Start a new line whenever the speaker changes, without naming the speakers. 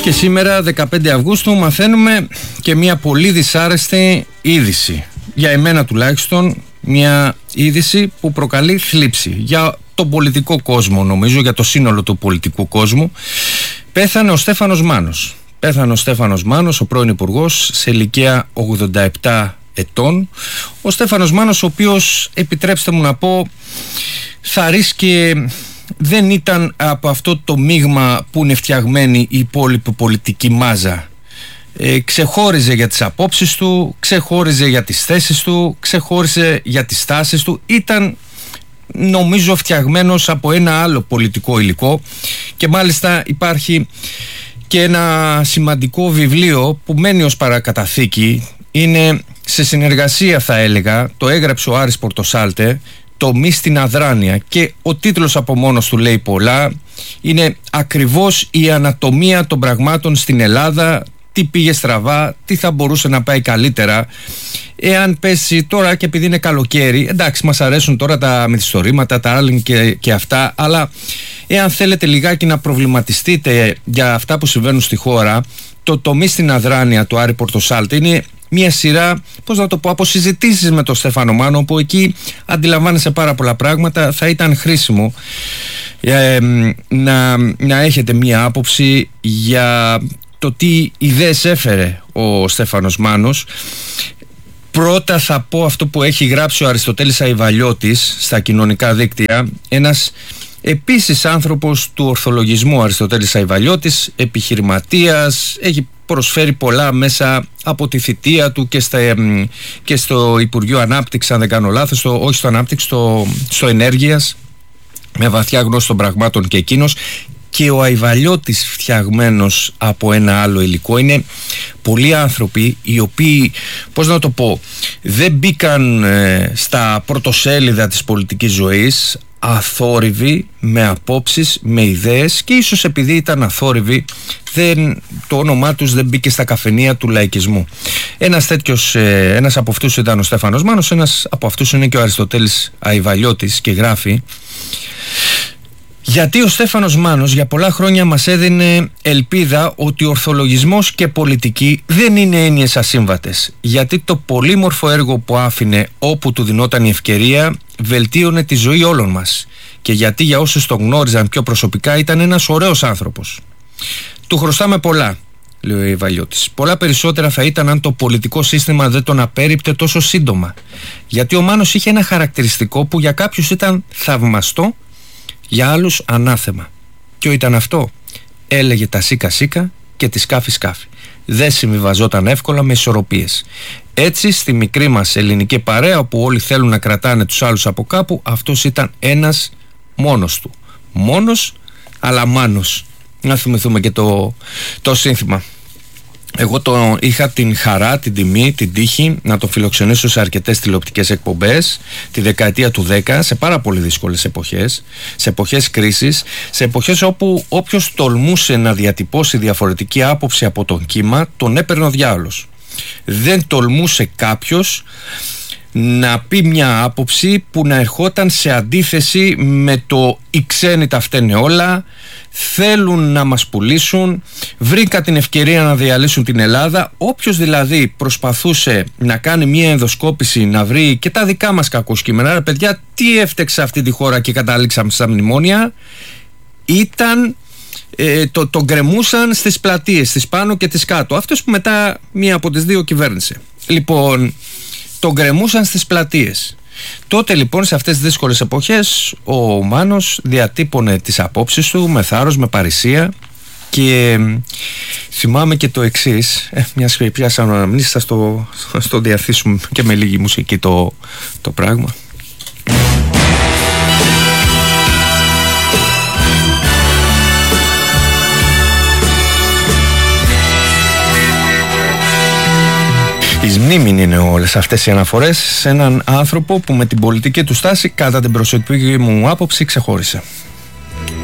Και σήμερα 15 Αυγούστου μαθαίνουμε και μια πολύ δυσάρεστη είδηση. Για εμένα τουλάχιστον μια είδηση που προκαλεί θλίψη για τον πολιτικό κόσμο, νομίζω, για το σύνολο του πολιτικού κόσμου. Πέθανε ο Στέφανος Μάνος. Πέθανε ο Στέφανος Μάνος, ο πρώην υπουργός, σε ηλικία 87 ετών. Ο Στέφανος Μάνος, ο οποίος, επιτρέψτε μου να πω, θαρρής και δεν ήταν από αυτό το μείγμα που είναι φτιαγμένη η υπόλοιπη πολιτική μάζα. Ξεχώριζε για τις απόψεις του, ξεχώριζε για τις θέσεις του, ξεχώριζε για τις τάσεις του. Ήταν, νομίζω, φτιαγμένος από ένα άλλο πολιτικό υλικό, και μάλιστα υπάρχει και ένα σημαντικό βιβλίο που μένει ως παρακαταθήκη. Είναι σε συνεργασία, θα έλεγα, το έγραψε ο Άρης Πορτοσάλτε, «Το μη στην αδράνεια», και ο τίτλος από μόνος του λέει πολλά. Είναι ακριβώς η ανατομία των πραγμάτων στην Ελλάδα, τι πήγε στραβά, τι θα μπορούσε να πάει καλύτερα εάν πέσει τώρα, και επειδή είναι καλοκαίρι, εντάξει, μας αρέσουν τώρα τα μυθιστορήματα, τα άλλα και αυτά, αλλά εάν θέλετε λιγάκι να προβληματιστείτε για αυτά που συμβαίνουν στη χώρα, το μη στην αδράνεια του Άρη Πορτοσάλτη είναι μια σειρά, πώς να το πω, από συζητήσεις με τον Στέφανο Μάνο, που εκεί αντιλαμβάνεσαι πάρα πολλά πράγματα. Θα ήταν χρήσιμο να έχετε μια άποψη για το τι ιδέες έφερε ο Στέφανος Μάνος. Πρώτα θα πω αυτό που έχει γράψει ο Αριστοτέλης Αϊβαλιώτης στα κοινωνικά δίκτυα, ένας επίσης άνθρωπος του ορθολογισμού. Ο Αριστοτέλης Αϊβαλιώτης, επιχειρηματίας, έχει προσφέρει πολλά μέσα από τη θητεία του και στο Υπουργείο Ανάπτυξης, αν δεν κάνω λάθος, όχι στο Ανάπτυξη, στο Ενέργειας, με βαθιά γνώση των πραγμάτων και εκείνος. Και ο Αϊβαλιώτης, φτιαγμένος από ένα άλλο υλικό. Είναι πολλοί άνθρωποι οι οποίοι, πώς να το πω, δεν μπήκαν στα πρωτοσέλιδα της πολιτικής ζωής, αθόρυβοι, με απόψεις, με ιδέες, και ίσως επειδή ήταν αθόρυβοι το όνομά τους δεν μπήκε στα καφενεία του λαϊκισμού. Ένας από αυτούς ήταν ο Στέφανος Μάνος, ένας από αυτούς είναι και ο Αριστοτέλης Αϊβαλιώτης, και γράφει: γιατί ο Στέφανος Μάνος για πολλά χρόνια μας έδινε ελπίδα ότι ο ορθολογισμός και πολιτική δεν είναι έννοιες ασύμβατες, γιατί το πολύμορφο έργο που άφηνε όπου του δινόταν η ευκαιρία βελτίωνε τη ζωή όλων μας, και γιατί για όσους τον γνώριζαν πιο προσωπικά ήταν ένας ωραίος άνθρωπος. Του χρωστάμε πολλά, λέει ο Αϊβαλιώτης. Πολλά περισσότερα θα ήταν αν το πολιτικό σύστημα δεν τον απέρριπτε τόσο σύντομα, γιατί ο Μάνος είχε ένα χαρακτηριστικό που για κάποιους ήταν θαυμαστό, για άλλους ανάθεμα. Ποιο ήταν αυτό? Έλεγε τα σίκα σίκα και τη σκάφη σκάφη. Δεν συμβιβαζόταν εύκολα με ισορροπίες. Έτσι, στη μικρή μας ελληνική παρέα, όπου όλοι θέλουν να κρατάνε τους άλλους από κάπου, αυτός ήταν ένας μόνος του. Μόνος, αλλά Μάνος. Να θυμηθούμε και το σύνθημα. Εγώ είχα την χαρά, την τιμή, την τύχη να τον φιλοξενήσω σε αρκετές τηλεοπτικές εκπομπές τη δεκαετία του 10, σε πάρα πολύ δύσκολες εποχές, σε εποχές κρίσης, σε εποχές όπου όποιος τολμούσε να διατυπώσει διαφορετική άποψη από τον κύμα, τον έπαιρνε ο διάολος. Δεν τολμούσε κάποιος να πει μια άποψη που να ερχόταν σε αντίθεση με το «οι ξένοι τα φταίνε όλα», θέλουν να μας πουλήσουν, βρήκα την ευκαιρία να διαλύσουν την Ελλάδα. Όποιος δηλαδή προσπαθούσε να κάνει μια ενδοσκόπηση, να βρει και τα δικά μας κακοσκήμενα, ρε παιδιά, τι έφτεξε αυτή τη χώρα και καταλήξαμε στα μνημόνια, ήταν τον γκρεμούσαν στις πλατείες, στις πάνω και τις κάτω. Αυτός που μετά μία από τις δύο κυβέρνησε. Λοιπόν, τον γκρεμούσαν στις πλατείες. Τότε λοιπόν, σε αυτές τις δύσκολες εποχές, ο Μάνος διατύπωνε τις απόψεις του με θάρρος, με παρησία, και θυμάμαι και το εξής, μιας και πιάσαμε αναμνήσεις, θα στο διαθήσουμε και με λίγη μουσική το πράγμα. Εις μνήμην είναι όλες αυτές οι αναφορές σε έναν άνθρωπο που με την πολιτική του στάση, κατά την προσωπική μου άποψη, ξεχώρισε.